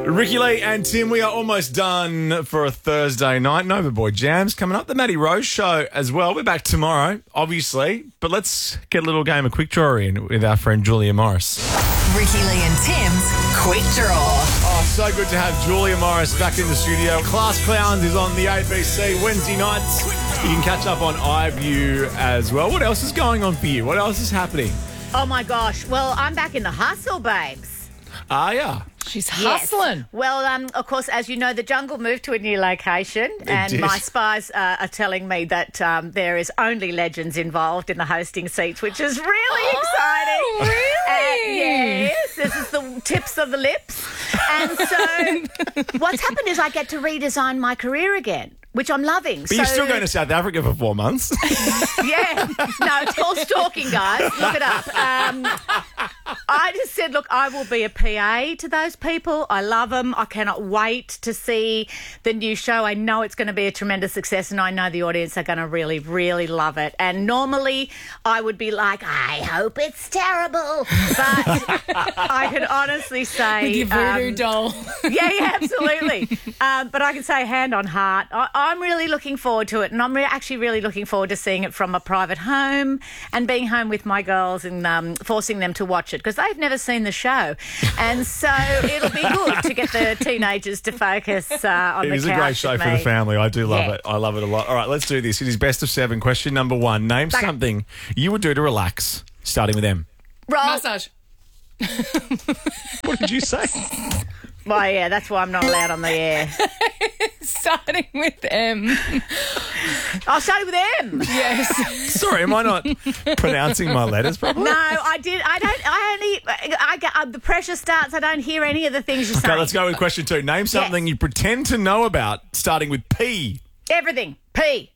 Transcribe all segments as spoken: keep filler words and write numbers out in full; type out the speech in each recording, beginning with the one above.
Ricky Lee and Tim, we are almost done for a Thursday night. Nova Boy Jams coming up. The Matty Rose Show as well. We're back tomorrow, obviously. But let's get a little game of quick draw in with our friend Julia Morris. Ricky Lee and Tim's Quick Draw. Oh, so good to have Julia Morris back in the studio. Class Clowns is on the A B C Wednesday nights. You can catch up on iView as well. What else is going on for you? What else is happening? Oh, my gosh. Well, I'm back in the hustle, babes. Ah, yeah. She's Yes. hustling. Well, um, of course, as you know, the Jungle moved to a new location, and did. my spies uh, are telling me that um, there is only legends involved in the hosting seats, which is really Oh, exciting. really? Uh, yes, this is the tips of the lips. And so what's happened is I get to redesign my career again, which I'm loving. But you're still going to South Africa for four months. Yeah. No, it's all stalking, guys. Look it up. Um, I just said, look, I will be a P A to those people. I love them. I cannot wait to see the new show. I know it's going to be a tremendous success, and I know the audience are going to really, really love it. And normally I would be like, I hope it's terrible. But I can honestly say... With your voodoo um, doll. Yeah, yeah, absolutely. um, but I can say hand on heart, I, I'm really looking forward to it, and I'm re- actually really looking forward to seeing it from a private home and being home with my girls and um, forcing them to watch it because they've never seen the show. And so it'll be good to get the teenagers to focus uh, on It the is couch a great show with for me. the family. I do love Yeah. it. I love it a lot. All right, let's do this. It is best of seven. Question number one. Name Okay. something you would do to relax, starting with M. Roll. Massage. What did you say? Well, yeah, that's why I'm not allowed on the air. Starting with M. I'll start with M. Yes. Sorry, am I not pronouncing my letters properly? No, I did. I don't. I only. I get uh, the pressure starts. I don't hear any of the things you're saying. Okay, let's go with question two. Name something you pretend to know about, starting with P. Everything. P.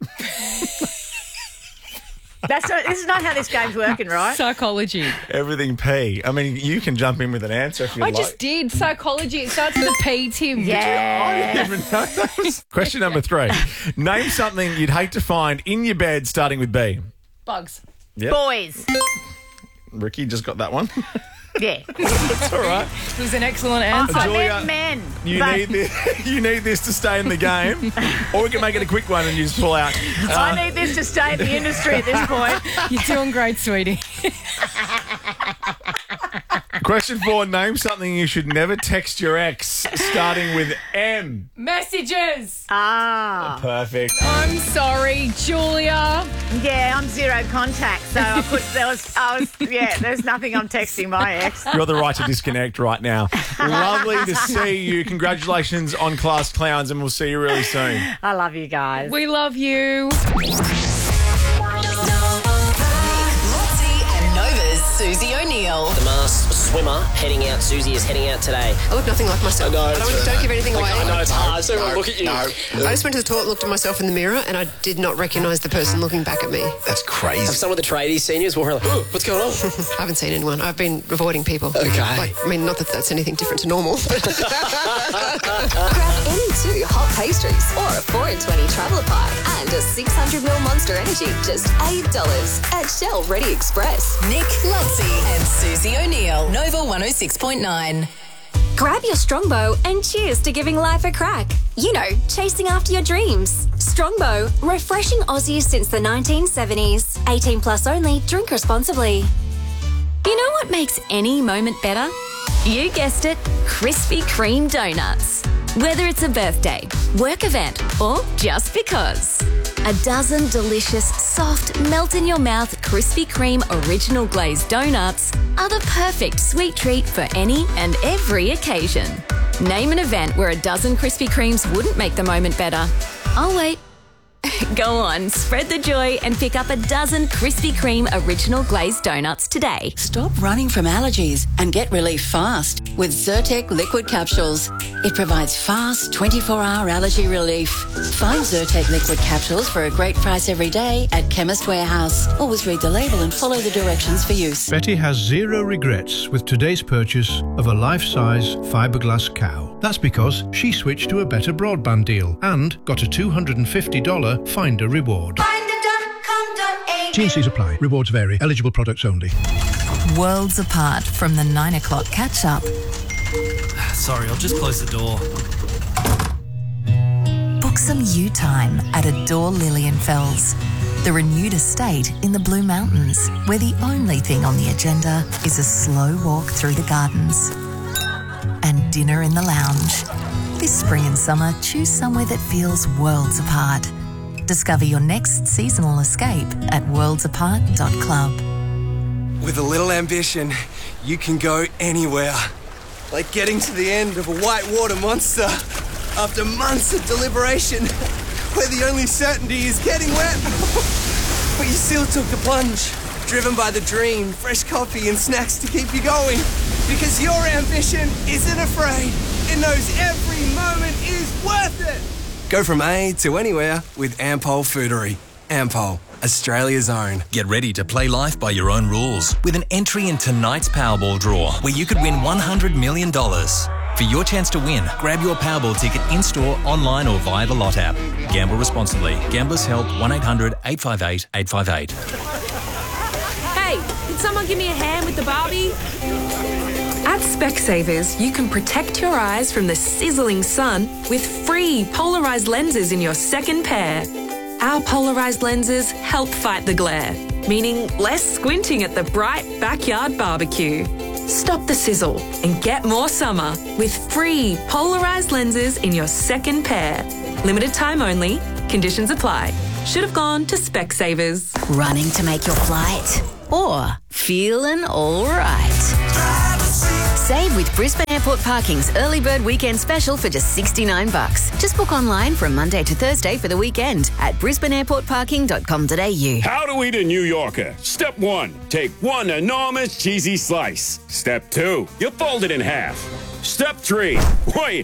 That's not, this is not how this game's working, right? Psychology. Everything P. I mean, you can jump in with an answer if you I like. just did. Psychology. It starts with a P, Tim. Yeah. I didn't even know that was... Question number three. Name something you'd hate to find in your bed, starting with B. Bugs. Yep. Boys. Ricky just got that one. Yeah. It's all right. It was an excellent answer. I Julia, meant men. You but need this. You need this to stay in the game, or we can make it a quick one and you just pull out. Uh, I need this to stay in the industry at this point. You're doing great, sweetie. Question four. Name something you should never text your ex, starting with M. Messages. Ah. Perfect. I'm sorry, Julia. Yeah, I'm zero contact, so I put there was I was yeah, there's nothing I'm texting my ex. You're the right to disconnect right now. Lovely to see you. Congratulations on Class Clowns, and we'll see you really soon. I love you guys. We love you. Lottie and Nova's Susie O'Neill. The masked swimmer heading out. Susie is heading out today. I look nothing like myself. I know, I don't, it's- don't give anything away. I know it's hard. So No, look at you. no. I just went to the toilet, looked at myself in the mirror, and I did not recognise the person looking back at me. That's crazy. Have some of the tradies seen you as well? Like, oh, what's going on? I haven't seen anyone. I've been avoiding people. Okay. Like, I mean, not that that's anything different to normal. Grab any two hot pastries or a four in twenty traveller pack and a six hundred milliliter Monster Energy, just eight dollars at Shell Ready Express. Nick, Lutzi and Susie O'Neill. Nova one oh six point nine. Grab your Strongbow and cheers to giving life a crack. You know, chasing after your dreams. Strongbow, refreshing Aussies since the nineteen seventies. eighteen plus only, drink responsibly. You know what makes any moment better? You guessed it, Krispy Kreme donuts. Whether it's a birthday, work event, or just because. A dozen delicious, soft, melt-in-your-mouth Krispy Kreme original glazed donuts are the perfect sweet treat for any and every occasion. Name an event where a dozen Krispy Kremes wouldn't make the moment better. I'll wait. Go on, spread the joy and pick up a dozen Krispy Kreme original glazed donuts today. Stop running from allergies and get relief fast with Zyrtec liquid capsules. It provides fast twenty-four hour allergy relief. Find Zyrtec liquid capsules for a great price every day at Chemist Warehouse. Always read the label and follow the directions for use. Betty has zero regrets with today's purchase of a life-size fiberglass cow. That's because she switched to a better broadband deal and got a two hundred fifty dollars Finder reward. T and C's apply. Rewards vary. Eligible products only. Worlds apart from the nine o'clock catch-up. Sorry, I'll just close the door. Book some you time at Adore Lilienfels, the renewed estate in the Blue Mountains, where the only thing on the agenda is a slow walk through the gardens and dinner in the lounge. This spring and summer, choose somewhere that feels worlds apart. Discover your next seasonal escape at worlds apart dot club. With a little ambition, you can go anywhere. Like getting to the end of a whitewater monster after months of deliberation, where the only certainty is getting wet. But you still took the plunge, driven by the dream, fresh coffee and snacks to keep you going. Because your ambition isn't afraid. It knows every moment is worth it. Go from A to anywhere with Ampol Foodery. Ampol, Australia's own. Get ready to play life by your own rules with an entry in tonight's Powerball draw, where you could win one hundred million dollars. For your chance to win, grab your Powerball ticket in-store, online or via the Lot app. Gamble responsibly. Gamblers Help, one eight hundred eight five eight eight five eight. Hey, can someone give me a hand with the Barbie? At Specsavers, you can protect your eyes from the sizzling sun with free polarised lenses in your second pair. Our polarised lenses help fight the glare, meaning less squinting at the bright backyard barbecue. Stop the sizzle and get more summer with free polarised lenses in your second pair. Limited time only. Conditions apply. Should have gone to Specsavers. Running to make your flight? Or feeling all right? Save with Brisbane Airport Parking's early bird weekend special for just sixty-nine bucks. Just book online from Monday to Thursday for the weekend at brisbane airport parking dot com dot a u. How to eat a New Yorker. Step one, take one enormous cheesy slice. Step two, you fold it in half. Step three, wait,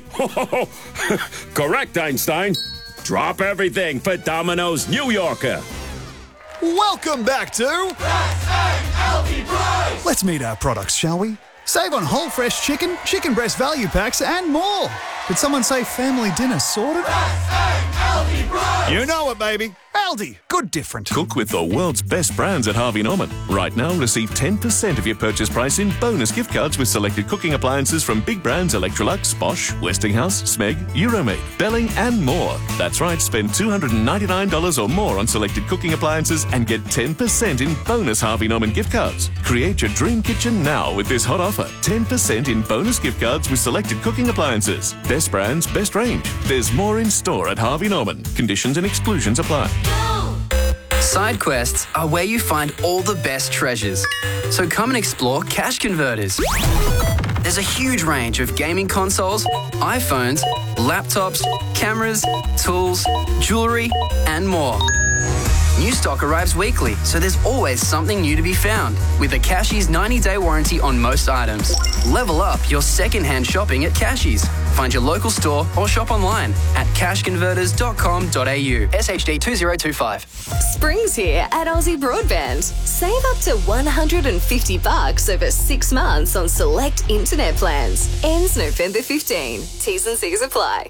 correct, Einstein. Drop everything for Domino's New Yorker. Welcome back to S A L T Price. Let's meet our products, shall we? Save on whole fresh chicken, chicken breast value packs, and more. Did someone say family dinner sorted? S A L T Price. You know it, baby. Aldi, good different. Cook with the world's best brands at Harvey Norman. Right now, receive ten percent of your purchase price in bonus gift cards with selected cooking appliances from big brands Electrolux, Bosch, Westinghouse, Smeg, Euromade, Belling, and more. That's right, spend two hundred ninety-nine dollars or more on selected cooking appliances and get ten percent in bonus Harvey Norman gift cards. Create your dream kitchen now with this hot offer. ten percent in bonus gift cards with selected cooking appliances. Best brands, best range. There's more in store at Harvey Norman. Conditions and exclusions apply. Side quests are where you find all the best treasures. So come and explore Cash Converters. There's a huge range of gaming consoles, iPhones, laptops, cameras, tools, jewellery, and more. New stock arrives weekly, so there's always something new to be found. With a Cashies ninety-day warranty on most items. Level up your second-hand shopping at Cashies. Find your local store or shop online at cash converters dot com dot a u. S H D two zero two five. Spring's here at Aussie Broadband. Save up to one hundred fifty bucks over six months on select internet plans. Ends November fifteenth. T's and C's apply.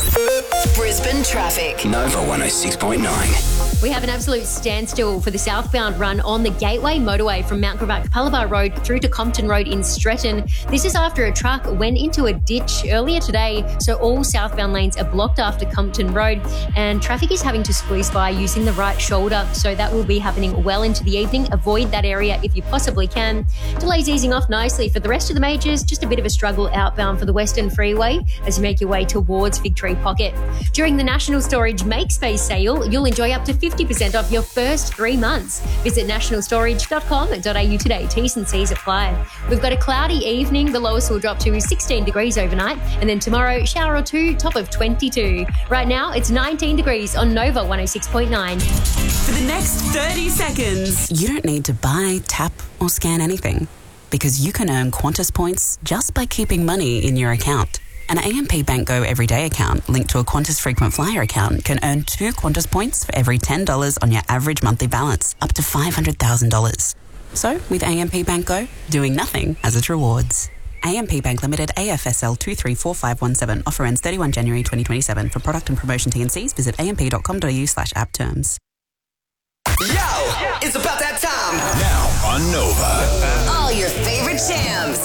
Brisbane traffic. Nova one oh six point nine. We have an absolute standstill for the southbound run on the Gateway motorway from Mount Gravatt Palabar Road through to Compton Road in Stretton. This is after a truck went into a ditch earlier today, so all southbound lanes are blocked after Compton Road, and traffic is having to squeeze by using the right shoulder, so that will be happening well into the evening. Avoid that area if you possibly can. Delays easing off nicely for the rest of the majors, just a bit of a struggle outbound for the Western Freeway as you make your way towards Victory Pocket. During the National Storage Make Space sale, you'll enjoy up to fifty percent off your first three months. Visit national storage dot com dot a u today. T's and C's apply. We've got a cloudy evening. The lowest will drop to sixteen degrees overnight. And then tomorrow, shower or two, top of twenty-two. Right now, it's nineteen degrees on Nova one oh six point nine. For the next thirty seconds, you don't need to buy, tap, or scan anything, because you can earn Qantas points just by keeping money in your account. An A M P Bank Go Everyday account linked to a Qantas Frequent Flyer account can earn two Qantas points for every ten dollars on your average monthly balance, up to five hundred thousand dollars. So, with A M P Bank Go, doing nothing has its rewards. A M P Bank Limited, A F S L two three four five one seven. Offer ends thirty-first January twenty twenty-seven. For product and promotion T and Cs, visit a m p dot com dot a u slash app terms. Yo, it's about that time. Now on Nova. All your favorite jams.